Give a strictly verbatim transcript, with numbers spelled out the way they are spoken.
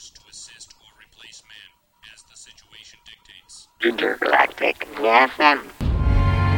orders to assist or replace man as the situation dictates. Intergalactic F M.